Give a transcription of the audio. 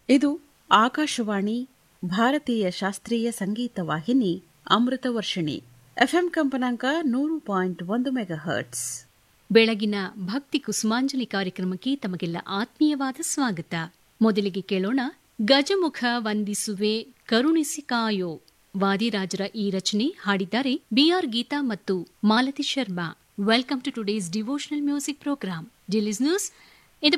ಇದು ಆಕಾಶವಾಣಿ ಭಾರತೀಯ ಶಾಸ್ತ್ರೀಯ ಸಂಗೀತ ವಾಹಿನಿ ಅಮೃತ ವರ್ಷಿಣಿ ಎಫ್ಎಂ ಕಂಪನಾಂಕ 100.1 ಮೆಗಾಹರ್ಟ್ಸ್. ಬೆಳಗಿನ ಭಕ್ತಿ ಕುಸುಮಾಂಜಲಿ ಕಾರ್ಯಕ್ರಮಕ್ಕೆ ತಮಗೆಲ್ಲ ಆತ್ಮೀಯವಾದ ಸ್ವಾಗತ. ಮೊದಲಿಗೆ ಕೇಳೋಣ ಗಜಮುಖ ವಂದಿಸುವೆ ಕರುಣಿಸಿ ಕಾಯೋ. ವಾದಿರಾಜರ ಈ ರಚನೆ ಹಾಡಿದ್ದಾರೆ ಬಿಆರ್ ಗೀತಾ ಮತ್ತು Malathi Sharma. Welcome to today's devotional music program. Dear listeners,